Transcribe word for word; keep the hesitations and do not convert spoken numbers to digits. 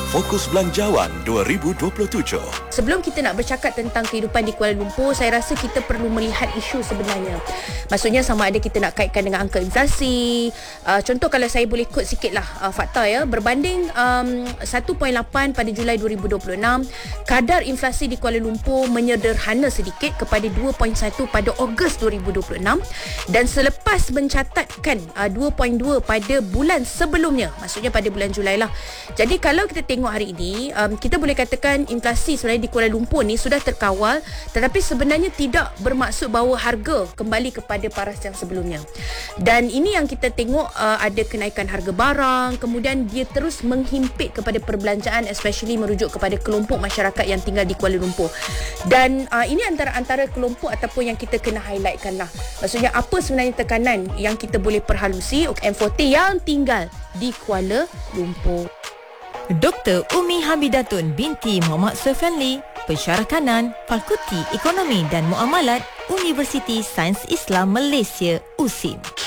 Fokus Belanjawan dua ribu dua puluh tujuh. Sebelum kita nak bercakap tentang kehidupan di Kuala Lumpur, saya rasa kita perlu melihat isu sebenarnya. Maksudnya sama ada kita nak kaitkan dengan angka inflasi. Uh, contoh kalau saya boleh kod sikit lah uh, fakta ya. Berbanding um, satu perpuluhan lapan pada Julai dua ribu dua puluh enam, kadar inflasi di Kuala Lumpur menyederhana sedikit kepada dua perpuluhan satu pada Ogos dua ribu dua puluh enam dan selepas mencatatkan uh, dua perpuluhan dua pada bulan sebelumnya. Maksudnya pada bulan Julai lah. Jadi kalau kita tengok tengok hari ini, um, kita boleh katakan inflasi sebenarnya di Kuala Lumpur ni sudah terkawal, tetapi sebenarnya tidak bermaksud bahawa harga kembali kepada paras yang sebelumnya. Dan ini yang kita tengok, uh, ada kenaikan harga barang, kemudian dia terus menghimpit kepada perbelanjaan, especially merujuk kepada kelompok masyarakat yang tinggal di Kuala Lumpur. Dan uh, ini antara-antara kelompok ataupun yang kita kena highlightkan lah. Maksudnya apa sebenarnya tekanan yang kita boleh perhalusi M empat puluh yang tinggal di Kuala Lumpur. Doktor Umi Hamidatun binti Muhammad Sofyanli, pensyarah kanan, Fakulti Ekonomi dan Muamalat, Universiti Sains Islam Malaysia, U S I M.